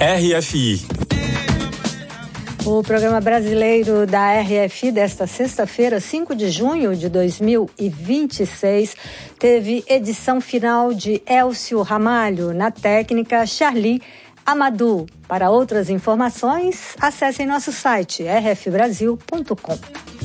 RFI. O programa brasileiro da RFI desta sexta-feira, 5 de junho de 2026, teve edição final de Elcio Ramalho, na técnica Charlie Amadou. Para outras informações, acessem nosso site rfbrasil.com.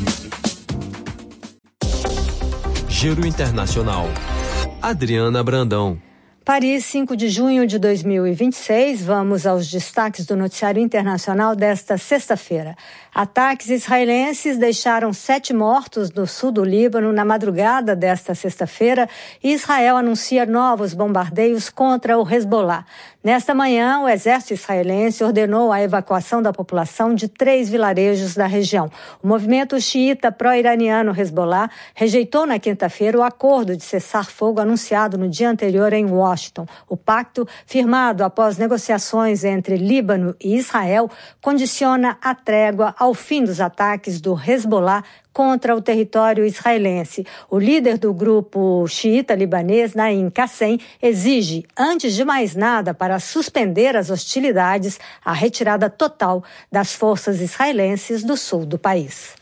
Giro Internacional. Adriana Brandão. Paris, 5 de junho de 2026. Vamos aos destaques do noticiário internacional desta sexta-feira. Ataques israelenses deixaram 7 mortos no sul do Líbano na madrugada desta sexta-feira e Israel anuncia novos bombardeios contra o Hezbollah. Nesta manhã, o exército israelense ordenou a evacuação da população de 3 vilarejos da região. O movimento xiita pró-iraniano Hezbollah rejeitou na quinta-feira o acordo de cessar-fogo anunciado no dia anterior em Washington. O pacto, firmado após negociações entre Líbano e Israel, condiciona a trégua ao fim dos ataques do Hezbollah contra o território israelense. O líder do grupo xiita libanês, Naim Qassem, exige, antes de mais nada, para suspender as hostilidades, a retirada total das forças israelenses do sul do país.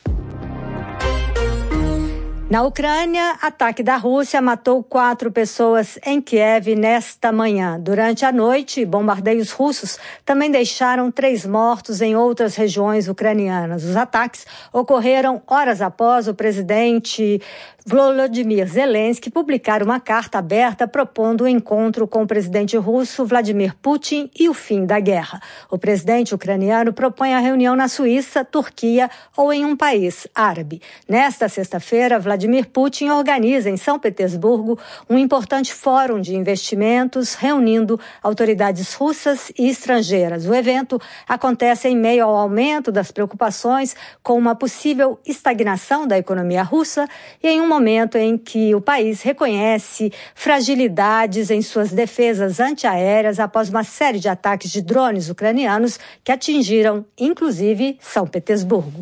Na Ucrânia, ataque da Rússia matou 4 pessoas em Kiev nesta manhã. Durante a noite, bombardeios russos também deixaram 3 mortos em outras regiões ucranianas. Os ataques ocorreram horas após o presidente Volodymyr Zelensky publicar uma carta aberta propondo um encontro com o presidente russo Vladimir Putin e o fim da guerra. O presidente ucraniano propõe a reunião na Suíça, Turquia ou em um país árabe. Nesta sexta-feira, Vladimir Putin organiza em São Petersburgo um importante fórum de investimentos reunindo autoridades russas e estrangeiras. O evento acontece em meio ao aumento das preocupações com uma possível estagnação da economia russa e em um momento em que o país reconhece fragilidades em suas defesas antiaéreas após uma série de ataques de drones ucranianos que atingiram, inclusive, São Petersburgo.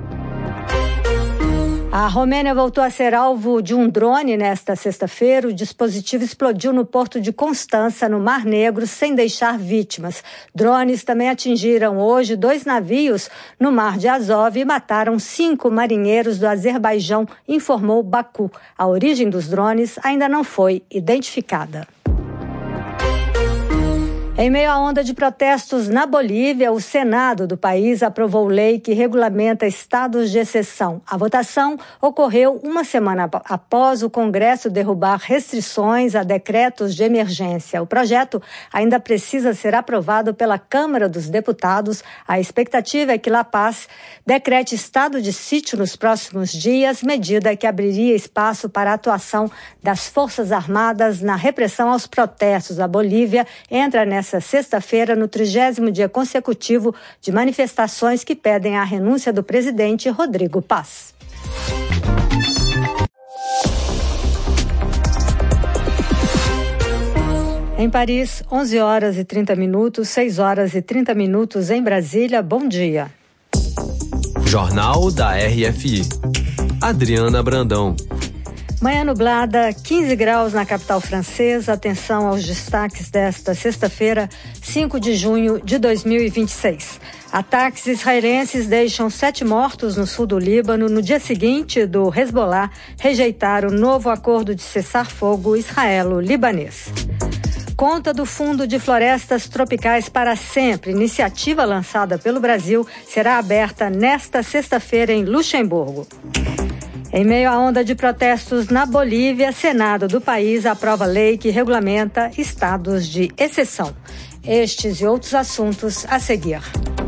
A Romênia voltou a ser alvo de um drone nesta sexta-feira. O dispositivo explodiu no porto de Constança, no Mar Negro, sem deixar vítimas. Drones também atingiram hoje 2 navios no Mar de Azov e mataram 5 marinheiros do Azerbaijão, informou Baku. A origem dos drones ainda não foi identificada. Em meio à onda de protestos na Bolívia, o Senado do país aprovou lei que regulamenta estados de exceção. A votação ocorreu uma semana após o Congresso derrubar restrições a decretos de emergência. O projeto ainda precisa ser aprovado pela Câmara dos Deputados. A expectativa é que La Paz decrete estado de sítio nos próximos dias, medida que abriria espaço para a atuação das Forças Armadas na repressão aos protestos. A Bolívia entra nessa sexta-feira no 30º dia consecutivo de manifestações que pedem a renúncia do presidente Rodrigo Paz. Em Paris, 11 horas e 30 minutos, 6 horas e 30 minutos em Brasília. Bom dia. Jornal da RFI. Adriana Brandão. Manhã nublada, 15 graus na capital francesa. Atenção aos destaques desta sexta-feira, 5 de junho de 2026. Ataques israelenses deixam 7 mortos no sul do Líbano. No dia seguinte do Hezbollah rejeitar o novo acordo de cessar-fogo israelo-libanês. Conta do Fundo de Florestas Tropicais para Sempre, iniciativa lançada pelo Brasil, será aberta nesta sexta-feira em Luxemburgo. Em meio à onda de protestos na Bolívia, Senado do país aprova lei que regulamenta estados de exceção. Estes e outros assuntos a seguir.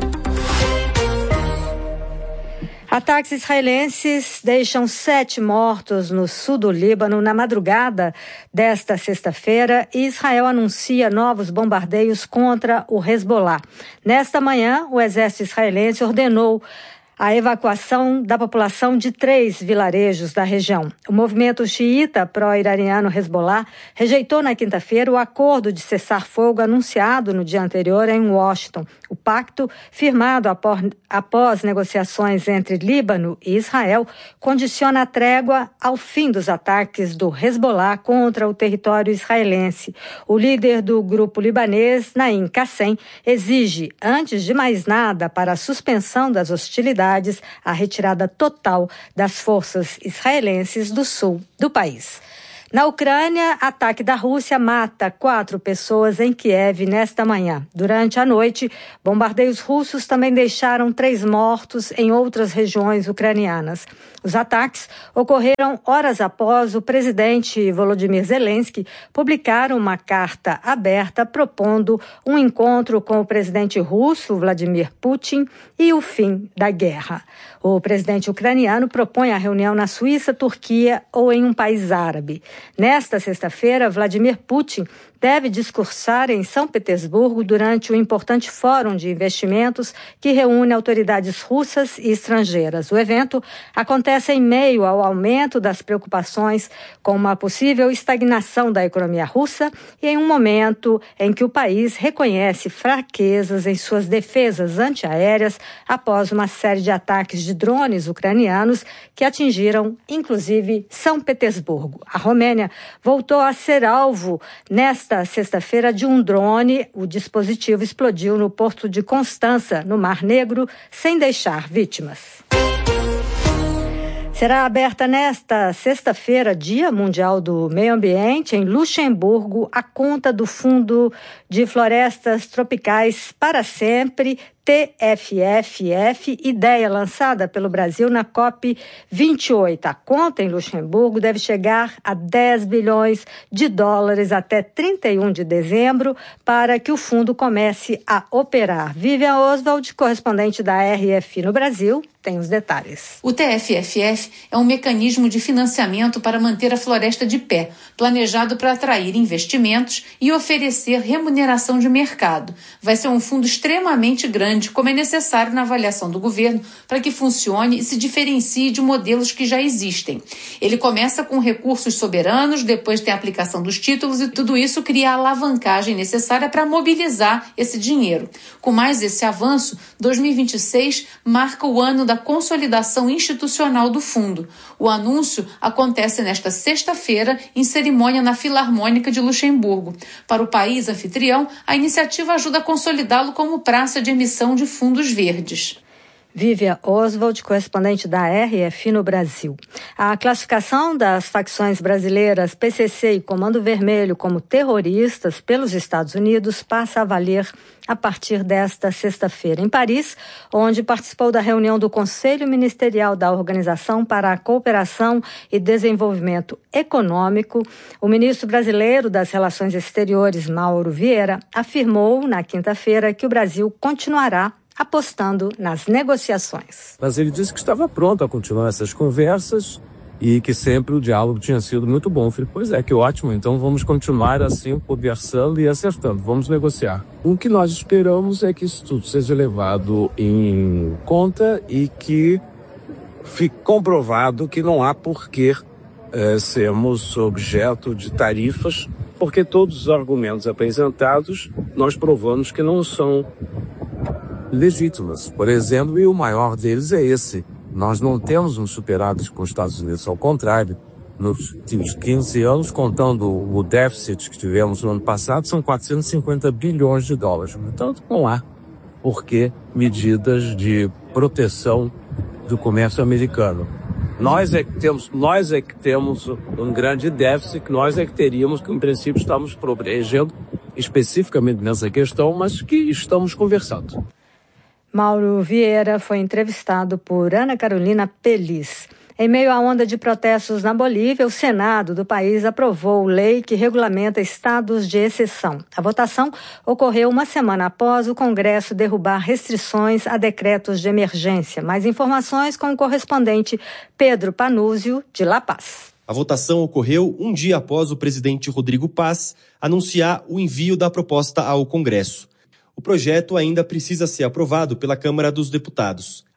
Ataques israelenses deixam 7 mortos no sul do Líbano na madrugada desta sexta-feira e Israel anuncia novos bombardeios contra o Hezbollah. Nesta manhã, o exército israelense ordenou a evacuação da população de 3 vilarejos da região. O movimento xiita pró-iraniano Hezbollah rejeitou na quinta-feira o acordo de cessar-fogo anunciado no dia anterior em Washington. O pacto, firmado após negociações entre Líbano e Israel, condiciona a trégua ao fim dos ataques do Hezbollah contra o território israelense. O líder do grupo libanês, Naim Qassem, exige, antes de mais nada, para a suspensão das hostilidades, a retirada total das forças israelenses do sul do país. Na Ucrânia, ataque da Rússia mata 4 pessoas em Kiev nesta manhã. Durante a noite, bombardeios russos também deixaram 3 mortos em outras regiões ucranianas. Os ataques ocorreram horas após o presidente Volodymyr Zelensky publicar uma carta aberta propondo um encontro com o presidente russo, Vladimir Putin, e o fim da guerra. O presidente ucraniano propõe a reunião na Suíça, Turquia ou em um país árabe. Nesta sexta-feira, Vladimir Putin deve discursar em São Petersburgo durante o importante fórum de investimentos que reúne autoridades russas e estrangeiras. O evento acontece em meio ao aumento das preocupações com uma possível estagnação da economia russa e em um momento em que o país reconhece fraquezas em suas defesas antiaéreas após uma série de ataques de drones ucranianos que atingiram, inclusive, São Petersburgo. A Romênia voltou a ser alvo nesta sexta-feira de um drone. O dispositivo explodiu no porto de Constança, no Mar Negro, sem deixar vítimas. Será aberta nesta sexta-feira, Dia Mundial do Meio Ambiente, em Luxemburgo, a conta do Fundo de Florestas Tropicais para Sempre, TFFF, ideia lançada pelo Brasil na COP28. A conta em Luxemburgo deve chegar a 10 bilhões de dólares até 31 de dezembro para que o fundo comece a operar. Vivian Oswald, correspondente da RFI no Brasil, tem os detalhes. O TFFF é um mecanismo de financiamento para manter a floresta de pé, planejado para atrair investimentos e oferecer remuneração de mercado. Vai ser um fundo extremamente grande, como é necessário na avaliação do governo, para que funcione e se diferencie de modelos que já existem. Ele começa com recursos soberanos, depois tem a aplicação dos títulos e tudo isso cria a alavancagem necessária para mobilizar esse dinheiro. Com mais esse avanço, 2026 marca o ano da consolidação institucional do fundo. O anúncio acontece nesta sexta-feira em cerimônia na Filarmônica de Luxemburgo. Para o país anfitrião, a iniciativa ajuda a consolidá-lo como praça de emissão de fundos verdes. Vivian Oswald, correspondente da RFI no Brasil. A classificação das facções brasileiras PCC e Comando Vermelho como terroristas pelos Estados Unidos passa a valer a partir desta sexta-feira. Em Paris, onde participou da reunião do Conselho Ministerial da Organização para a Cooperação e Desenvolvimento Econômico, o ministro brasileiro das Relações Exteriores, Mauro Vieira, afirmou na quinta-feira que o Brasil continuará apostando nas negociações. Mas ele disse que estava pronto a continuar essas conversas e que sempre o diálogo tinha sido muito bom. Eu falei, pois é, que ótimo, então vamos continuar assim, conversando e acertando, vamos negociar. O que nós esperamos é que isso tudo seja levado em conta e que fique comprovado que não há por que sermos objeto de tarifas, porque todos os argumentos apresentados nós provamos que não são legítimas. Por exemplo, e o maior deles é esse. Nós não temos um superávit com os Estados Unidos, ao contrário. Nos últimos 15 anos, contando o déficit que tivemos no ano passado, são 450 bilhões de dólares. Portanto, não há por que medidas de proteção do comércio americano. Nós é que temos um grande déficit, nós é que teríamos que, em princípio, estamos protegendo especificamente nessa questão, mas que estamos conversando. Mauro Vieira foi entrevistado por Ana Carolina Pelis. Em meio à onda de protestos na Bolívia, o Senado do país aprovou lei que regulamenta estados de exceção. A votação ocorreu uma semana após o Congresso derrubar restrições a decretos de emergência. Mais informações com o correspondente Pedro Panúzio, de La Paz. A votação ocorreu um dia após o presidente Rodrigo Paz anunciar o envio da proposta ao Congresso. O projeto ainda precisa ser aprovado pela Câmara dos Deputados.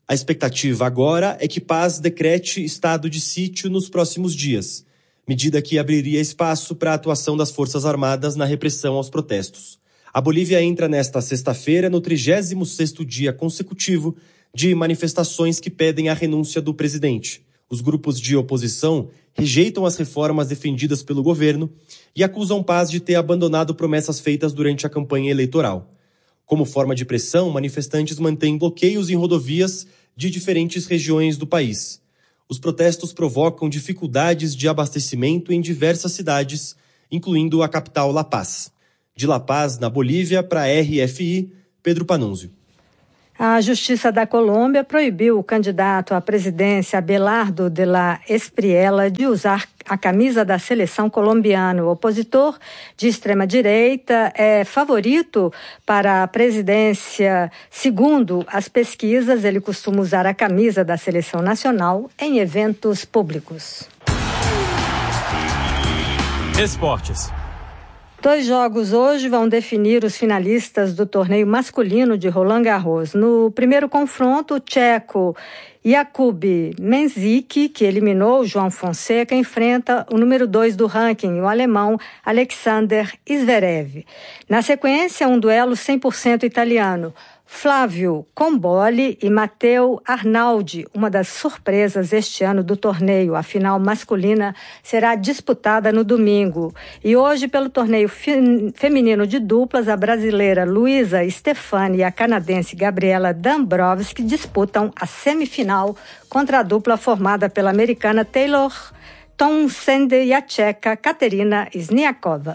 A expectativa agora é que Paz decrete estado de sítio nos próximos dias, medida que abriria espaço para a atuação das Forças Armadas na repressão aos protestos. A Bolívia entra nesta sexta-feira no 36º dia consecutivo de manifestações que pedem a renúncia do presidente. Os grupos de oposição rejeitam as reformas defendidas pelo governo e acusam Paz de ter abandonado promessas feitas durante a campanha eleitoral. Como forma de pressão, manifestantes mantêm bloqueios em rodovias de diferentes regiões do país. Os protestos provocam dificuldades de abastecimento em diversas cidades, incluindo a capital La Paz. De La Paz, na Bolívia, para a RFI, Pedro Panunzio. A Justiça da Colômbia proibiu o candidato à presidência Abelardo de la Espriella de usar a camisa da seleção colombiana. O opositor de extrema-direita é favorito para a presidência. Segundo as pesquisas, ele costuma usar a camisa da seleção nacional em eventos públicos. Esportes. 2 jogos hoje vão definir os finalistas do torneio masculino de Roland Garros. No primeiro confronto, o tcheco Jakub Mensik, que eliminou João Fonseca, enfrenta o número 2 do ranking, o alemão Alexander Zverev. Na sequência, um duelo 100% italiano. Flávio Comboli e Matteo Arnaldi, uma das surpresas este ano do torneio. A final masculina será disputada no domingo. E hoje, pelo torneio feminino de duplas, a brasileira Luísa Stefani e a canadense Gabriela Dabrowski disputam a semifinal contra a dupla formada pela americana Taylor Townsend e a tcheca Katerina Sniakova.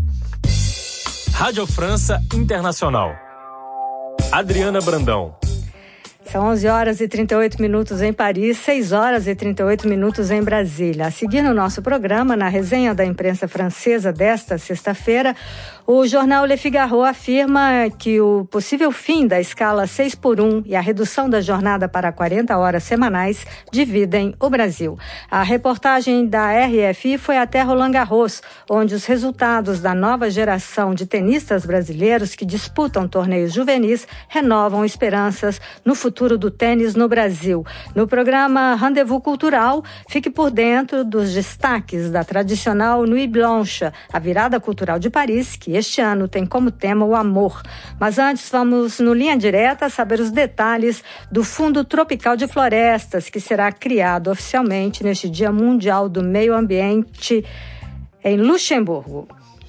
Rádio França Internacional. Adriana Brandão. São 11 horas e 38 minutos em Paris, 6 horas e 38 minutos em Brasília. A seguir no nosso programa, na resenha da imprensa francesa desta sexta-feira, o jornal Le Figaro afirma que o possível fim da escala 6x1 e a redução da jornada para 40 horas semanais dividem o Brasil. A reportagem da RFI foi até Roland Garros, onde os resultados da nova geração de tenistas brasileiros que disputam torneios juvenis renovam esperanças no futuro do tênis no Brasil. No programa Rendezvous Cultural, fique por dentro dos destaques da tradicional Nuit Blanche, a virada cultural de Paris, que este ano tem como tema o amor. Mas antes, vamos no Linha Direta saber os detalhes do Fundo Tropical de Florestas, que será criado oficialmente neste Dia Mundial do Meio Ambiente em Luxemburgo.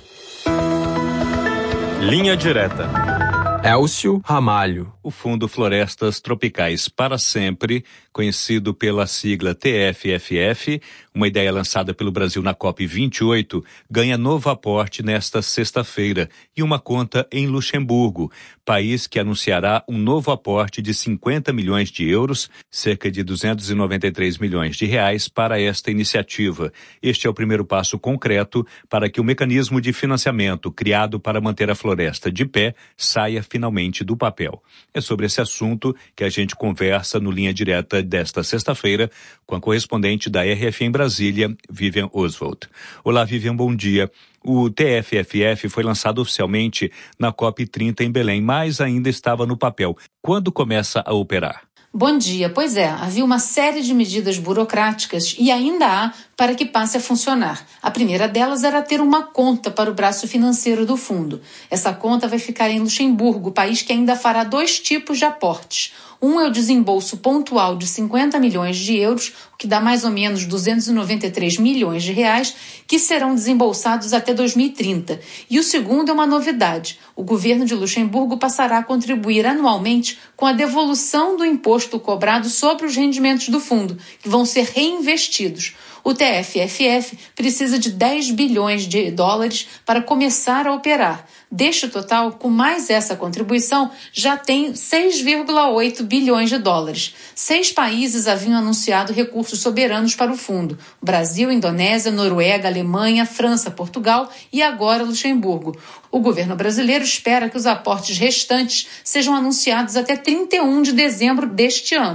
Linha Direta. Elcio Ramalho. O Fundo Florestas Tropicais para Sempre, conhecido pela sigla TFFF, uma ideia lançada pelo Brasil na COP28, ganha novo aporte nesta sexta-feira e uma conta em Luxemburgo, país que anunciará um novo aporte de 50 milhões de euros, cerca de 293 milhões de reais para esta iniciativa. Este é o primeiro passo concreto para que o mecanismo de financiamento criado para manter a floresta de pé saia finalmente do papel. É sobre esse assunto que a gente conversa no Linha Direta desta sexta-feira com a correspondente da RFI em Brasília, Vivian Oswald. Olá, Vivian, bom dia. O TFFF foi lançado oficialmente na COP30 em Belém, mas ainda estava no papel. Quando começa a operar? Bom dia. Pois é, havia uma série de medidas burocráticas e ainda há para que passe a funcionar. A primeira delas era ter uma conta para o braço financeiro do fundo. Essa conta vai ficar em Luxemburgo, país que ainda fará 2 tipos de aportes. Um é o desembolso pontual de 50 milhões de euros, o que dá mais ou menos 293 milhões de reais, que serão desembolsados até 2030. E o segundo é uma novidade. O governo de Luxemburgo passará a contribuir anualmente com a devolução do imposto cobrado sobre os rendimentos do fundo, que vão ser reinvestidos. O TFFF precisa de 10 bilhões de dólares para começar a operar. Deste total, com mais essa contribuição, já tem 6,8 bilhões de dólares. 6 países haviam anunciado recursos soberanos para o fundo: Brasil, Indonésia, Noruega, Alemanha, França, Portugal e agora Luxemburgo. O governo brasileiro espera que os aportes restantes sejam anunciados até 31 de dezembro deste ano.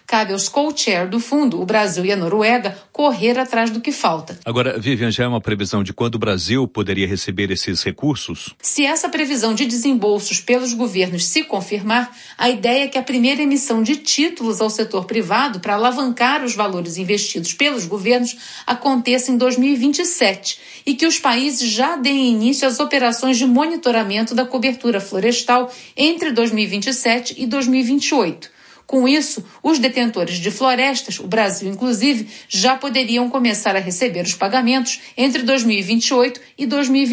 Cabe aos co-chair do fundo, o Brasil e a Noruega, correr atrás do que falta. Agora, Vivian, já é uma previsão de quando o Brasil poderia receber esses recursos? Se essa previsão de desembolsos pelos governos se confirmar, a ideia é que a primeira emissão de títulos ao setor privado para alavancar os valores investidos pelos governos aconteça em 2027 e que os países já deem início às operações de monitoramento da cobertura florestal entre 2027 e 2028. Com isso, os detentores de florestas, o Brasil inclusive, já poderiam começar a receber os pagamentos entre 2028 e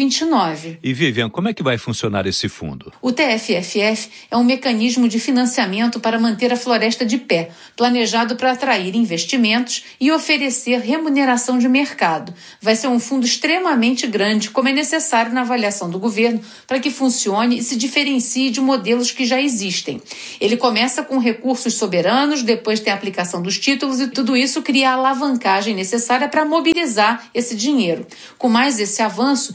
2029. E, Vivian, como é que vai funcionar esse fundo? O TFFF é um mecanismo de financiamento para manter a floresta de pé, planejado para atrair investimentos e oferecer remuneração de mercado. Vai ser um fundo extremamente grande, como é necessário na avaliação do governo, para que funcione e se diferencie de modelos que já existem. Ele começa com recursos soberanos, depois tem a aplicação dos títulos e tudo isso cria a alavancagem necessária para mobilizar esse dinheiro. Com mais esse avanço,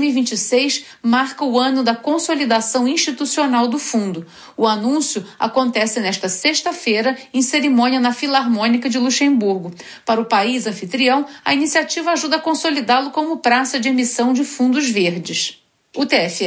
2026 marca o ano da consolidação institucional do fundo. O anúncio acontece nesta sexta-feira em cerimônia na Filarmônica de Luxemburgo. Para o país anfitrião, a iniciativa ajuda a consolidá-lo como praça de emissão de fundos verdes. O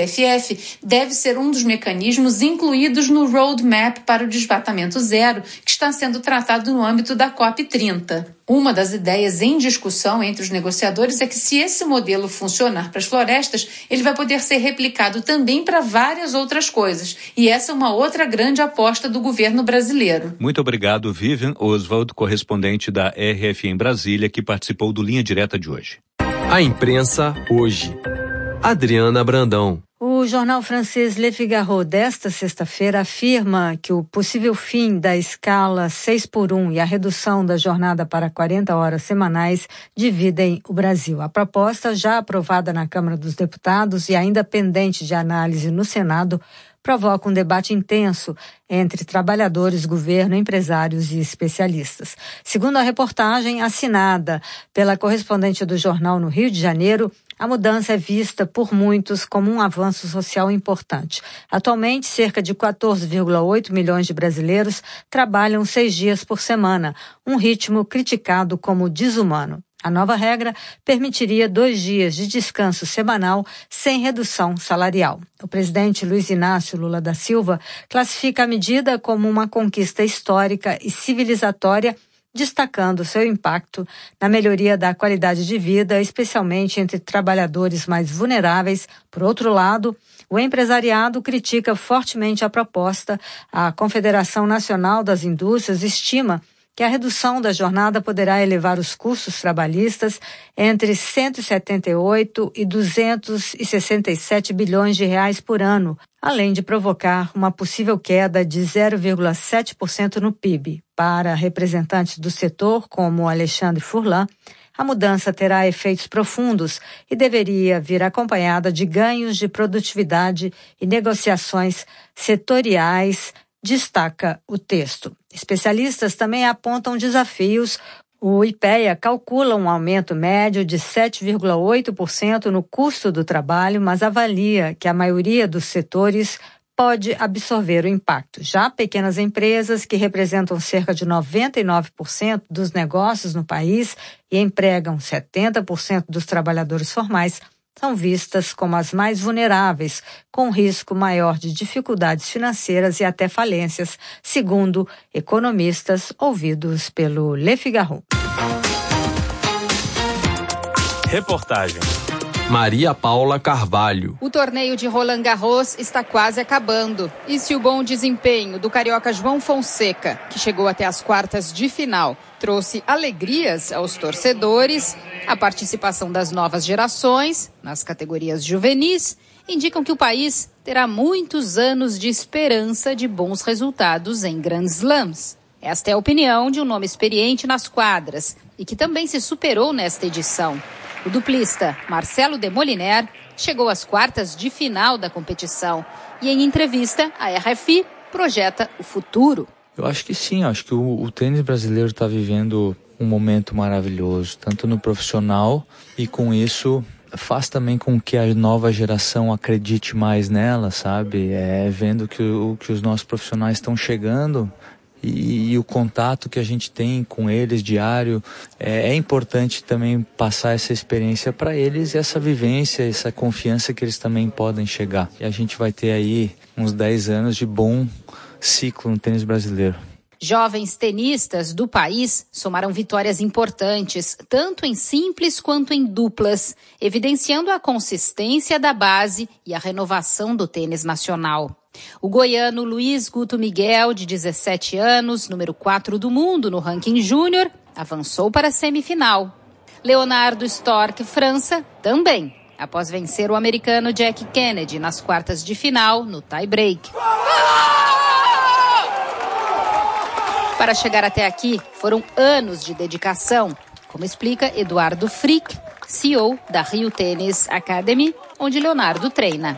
TFFF deve ser um dos mecanismos incluídos no Roadmap para o Desmatamento Zero, que está sendo tratado no âmbito da COP30. Uma das ideias em discussão entre os negociadores é que, se esse modelo funcionar para as florestas, ele vai poder ser replicado também para várias outras coisas. E essa é uma outra grande aposta do governo brasileiro. Muito obrigado, Vivian Oswald, correspondente da RFI em Brasília, que participou do Linha Direta de hoje. A imprensa hoje. Adriana Brandão. O jornal francês Le Figaro desta sexta-feira afirma que o possível fim da escala 6x1 e a redução da jornada para 40 horas semanais dividem o Brasil. A proposta, já aprovada na Câmara dos Deputados e ainda pendente de análise no Senado, provoca um debate intenso entre trabalhadores, governo, empresários e especialistas. Segundo a reportagem assinada pela correspondente do jornal no Rio de Janeiro, a mudança é vista por muitos como um avanço social importante. Atualmente, cerca de 14,8 milhões de brasileiros trabalham 6 dias por semana, um ritmo criticado como desumano. A nova regra permitiria 2 dias de descanso semanal sem redução salarial. O presidente Luiz Inácio Lula da Silva classifica a medida como uma conquista histórica e civilizatória, destacando seu impacto na melhoria da qualidade de vida, especialmente entre trabalhadores mais vulneráveis. Por outro lado, o empresariado critica fortemente a proposta. A Confederação Nacional das Indústrias estima que a redução da jornada poderá elevar os custos trabalhistas entre 178 e 267 bilhões de reais por ano, além de provocar uma possível queda de 0,7% no PIB. Para representantes do setor, como Alexandre Furlan, a mudança terá efeitos profundos e deveria vir acompanhada de ganhos de produtividade e negociações setoriais, destaca o texto. Especialistas também apontam desafios. O IPEA calcula um aumento médio de 7,8% no custo do trabalho, mas avalia que a maioria dos setores pode absorver o impacto. Já pequenas empresas, que representam cerca de 99% dos negócios no país e empregam 70% dos trabalhadores formais, são vistas como as mais vulneráveis, com risco maior de dificuldades financeiras e até falências, segundo economistas ouvidos pelo Le Figaro. Reportagem Maria Paula Carvalho. O torneio de Roland Garros está quase acabando. E se o bom desempenho do carioca João Fonseca, que chegou até as quartas de final, trouxe alegrias aos torcedores, a participação das novas gerações nas categorias juvenis indicam que o país terá muitos anos de esperança de bons resultados em Grand Slams. Esta é a opinião de um nome experiente nas quadras e que também se superou nesta edição. O duplista Marcelo Demoliner chegou às quartas de final da competição e, em entrevista à RFI, projeta o futuro. Eu acho que sim, acho que o tênis brasileiro está vivendo um momento maravilhoso, tanto no profissional, e com isso faz também com que a nova geração acredite mais nela, sabe? Vendo que os nossos profissionais estão chegando e o contato que a gente tem com eles diário, é importante também passar essa experiência para eles, essa vivência, essa confiança que eles também podem chegar. E a gente vai ter aí uns 10 anos de bom ciclo no tênis brasileiro. Jovens tenistas do país somaram vitórias importantes, tanto em simples quanto em duplas, evidenciando a consistência da base e a renovação do tênis nacional. O goiano Luiz Guto Miguel, de 17 anos, número 4 do mundo no ranking júnior, avançou para a semifinal. Leonardo Storck, França, também, após vencer o americano Jack Kennedy nas quartas de final no tie-break. Para chegar até aqui, foram anos de dedicação, como explica Eduardo Frick, CEO da Rio Tennis Academy, onde Leonardo treina.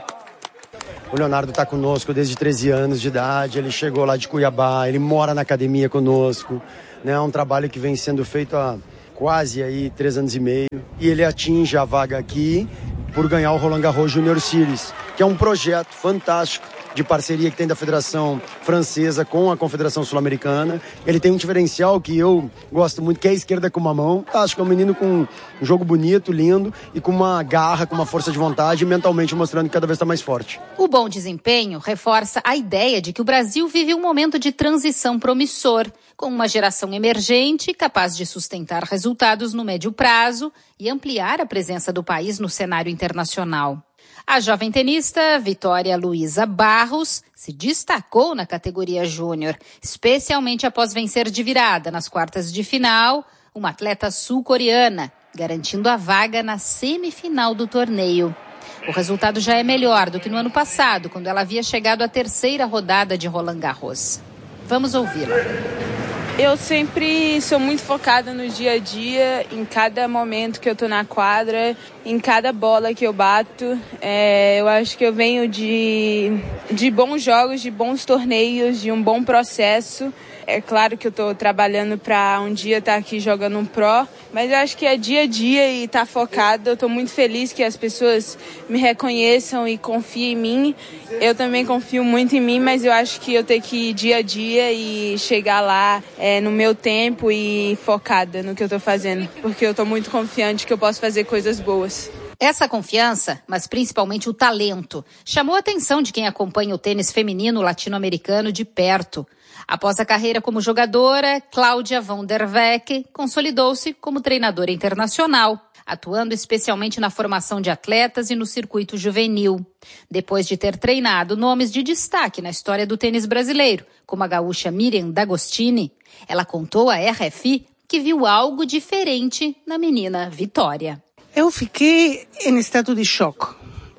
O Leonardo está conosco desde 13 anos de idade, ele chegou lá de Cuiabá, ele mora na academia conosco, né? É um trabalho que vem sendo feito há quase aí 3 anos e meio, e ele atinge a vaga aqui por ganhar o Roland Garros Junior Series, que é um projeto fantástico de parceria que tem da Federação Francesa com a Confederação Sul-Americana. Ele tem um diferencial que eu gosto muito, que é a esquerda com uma mão. Acho que é um menino com um jogo bonito, lindo, e com uma garra, com uma força de vontade, e mentalmente mostrando que cada vez está mais forte. O bom desempenho reforça a ideia de que o Brasil vive um momento de transição promissor, com uma geração emergente capaz de sustentar resultados no médio prazo e ampliar a presença do país no cenário internacional. A jovem tenista Vitória Luísa Barros se destacou na categoria júnior, especialmente após vencer de virada nas quartas de final uma atleta sul-coreana, garantindo a vaga na semifinal do torneio. O resultado já é melhor do que no ano passado, quando ela havia chegado à 3ª rodada de Roland Garros. Vamos ouvi-la. Eu sempre sou muito focada no dia a dia, em cada momento que eu tô na quadra, em cada bola que eu bato. Eu acho que eu venho de bons jogos, de bons torneios, de um bom processo. É claro que eu tô trabalhando para um dia estar aqui jogando um pro, mas eu acho que é dia a dia e tá focado. Eu tô muito feliz que as pessoas me reconheçam e confiem em mim. Eu também confio muito em mim, mas eu acho que eu tenho que ir dia a dia e chegar lá no meu tempo e focada no que eu tô fazendo, porque eu tô muito confiante que eu posso fazer coisas boas. Essa confiança, mas principalmente o talento, chamou a atenção de quem acompanha o tênis feminino latino-americano de perto. Após a carreira como jogadora, Cláudia Von der Weck consolidou-se como treinadora internacional, atuando especialmente na formação de atletas e no circuito juvenil. Depois de ter treinado nomes de destaque na história do tênis brasileiro, como a gaúcha Miriam D'Agostini, ela contou à RFI que viu algo diferente na menina Vitória. Eu fiquei em estado de choque.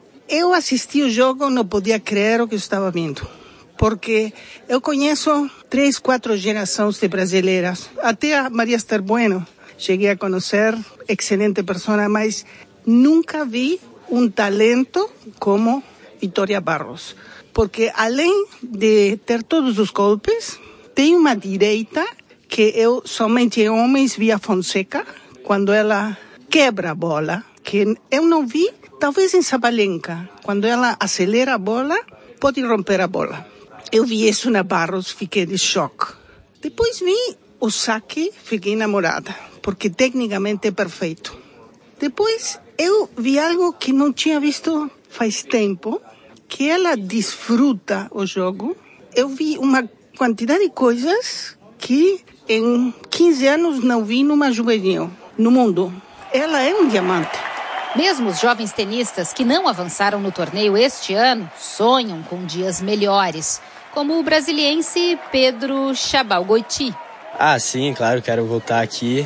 Eu assisti o jogo, não podia crer o que eu estava vendo. Porque eu conheço 3, 4 gerações de brasileiras. Até a Maria Esther Bueno cheguei a conhecer, excelente pessoa, mas nunca vi um talento como Vitória Barros. Porque além de ter todos os golpes, tem uma direita que eu somente em homens vi a Fonseca, quando ela quebra a bola, que eu não vi, talvez em Sabalenka, quando ela acelera a bola, pode romper a bola. Eu vi isso na Barros, fiquei de choque. Depois vi o saque, fiquei enamorada, porque tecnicamente é perfeito. Depois eu vi algo que não tinha visto faz tempo, que ela desfruta o jogo. Eu vi uma quantidade de coisas que em 15 anos não vi numa juvenil, no mundo. Ela é um diamante. Mesmo os jovens tenistas que não avançaram no torneio este ano sonham com dias melhores, como o brasiliense Pedro Chabalgoiti. Sim, claro, quero voltar aqui.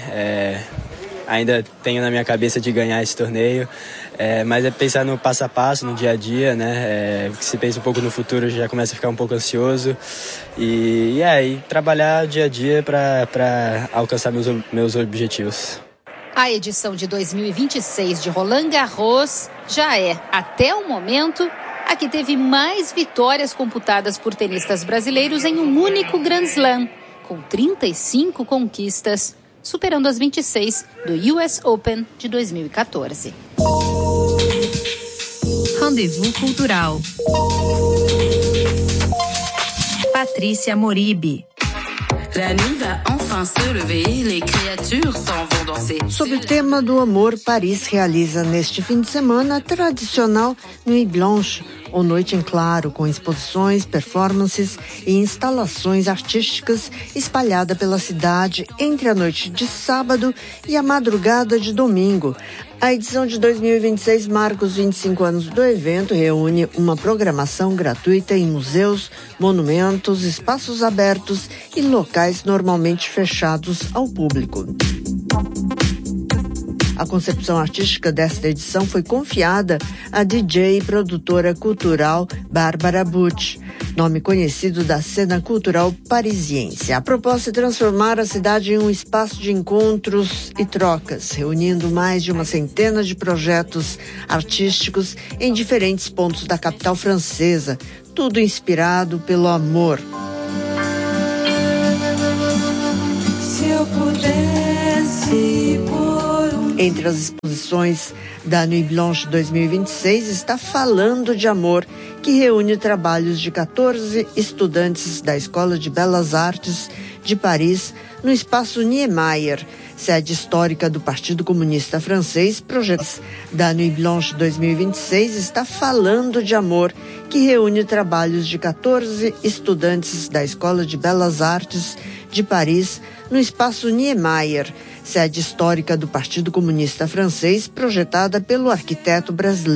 Ainda tenho na minha cabeça de ganhar esse torneio, mas é pensar no passo a passo, no dia a dia, né? Se pensa um pouco no futuro, já começa a ficar um pouco ansioso. E trabalhar dia a dia para alcançar meus objetivos. A edição de 2026 de Roland Garros já é, até o momento, a que teve mais vitórias computadas por tenistas brasileiros em um único Grand Slam, com 35 conquistas, superando as 26 do US Open de 2014. Rendezvous Cultural. Patrícia Moribe. Sob o tema do amor, Paris realiza neste fim de semana a tradicional Nuit Blanche, ou Noite em Claro, com exposições, performances e instalações artísticas espalhada pela cidade entre a noite de sábado e a madrugada de domingo. A edição de 2026 marca os 25 anos do evento, reúne uma programação gratuita em museus, monumentos, espaços abertos e locais normalmente fechados ao público. A concepção artística desta edição foi confiada à DJ e produtora cultural Bárbara Butch, nome conhecido da cena cultural parisiense. A proposta é transformar a cidade em um espaço de encontros e trocas, reunindo mais de uma centena de projetos artísticos em diferentes pontos da capital francesa, tudo inspirado pelo amor. Se eu pudesse Entre as exposições da Nuit Blanche 2026 está Falando de Amor, que reúne trabalhos de 14 estudantes da Escola de Belas Artes de Paris no espaço Niemeyer, sede histórica do Partido Comunista Francês. Projetos da Nuit Blanche 2026 está Falando de Amor, que reúne trabalhos de 14 estudantes da Escola de Belas Artes de Paris no espaço Niemeyer, sede histórica do Partido Comunista Francês, projetada pelo arquiteto brasileiro